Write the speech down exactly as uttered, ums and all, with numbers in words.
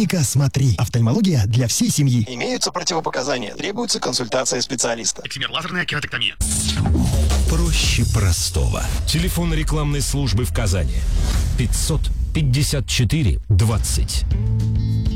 Клиника «Смотри». Офтальмология для всей семьи. Имеются противопоказания. Требуется консультация специалиста. Эксимер лазерная кератоктомия. Проще простого. Телефон рекламной службы в Казани. пятьсот пятьдесят четыре двадцать.